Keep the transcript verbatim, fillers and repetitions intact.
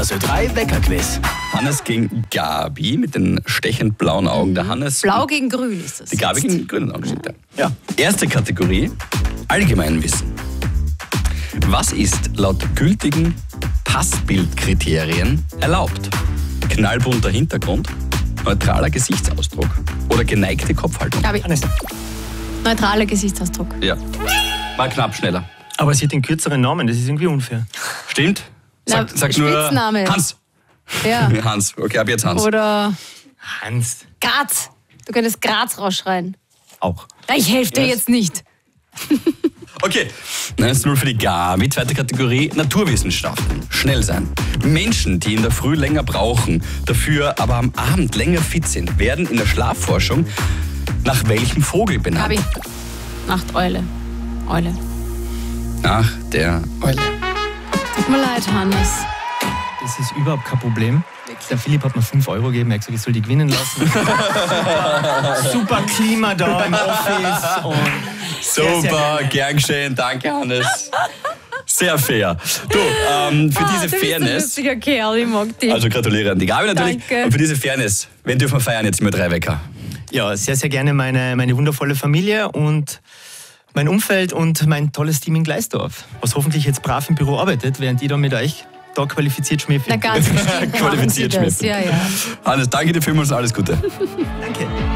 Also drei Wecker-Quiz. Hannes gegen Gabi mit den stechend blauen Augen. Der Hannes. Blau gegen grün ist das. Die Gabi gegen grünen Augen steht da. Ja. Erste Kategorie: Allgemeinwissen. Was ist laut gültigen Passbildkriterien erlaubt? Knallbunter Hintergrund, neutraler Gesichtsausdruck oder geneigte Kopfhaltung? Gabi. Hannes. Neutraler Gesichtsausdruck. Ja. Mal knapp schneller. Aber sie hat den kürzeren Namen, das ist irgendwie unfair. Stimmt? Sag, Na, sag nur Spitzname. Hans. Ja. Hans. Okay, ab jetzt Hans. Oder Hans. Graz. Du könntest Graz rausschreien. Auch. Na, ich helfe dir Yes. jetzt nicht. Okay, eins zu null für die Gabi. Zweite Kategorie: Naturwissenschaften. Schnell sein. Menschen, die in der Früh länger brauchen, dafür aber am Abend länger fit sind, werden in der Schlafforschung nach welchem Vogel benannt? Gabi. Nachteule. Eule. Nach der Eule. Tut mir leid, Hannes. Das ist überhaupt kein Problem. Der Philipp hat mir fünf Euro gegeben, er hat gesagt, ich soll die gewinnen lassen. Super Klima da im Office. Und sehr, sehr Super, gerne. gern geschehen. Danke, Hannes. Sehr fair. Du, ähm, für Ah, diese du bist ein Fairness, lustiger Kerl, ich mag dich. also gratuliere an die Gabi natürlich. Danke. Und für diese Fairness, wen dürfen wir feiern jetzt mit drei Wecker? Ja, sehr, sehr gerne meine, meine wundervolle Familie und mein Umfeld und mein tolles Team in Gleisdorf, was hoffentlich jetzt brav im Büro arbeitet, während ich da mit euch da qualifiziert schmiffeln. Na, ganz bestimmt machen Qualifiziert sie das. schmecken. Ja, ja. Hannes, danke dir vielmals und alles Gute. Danke.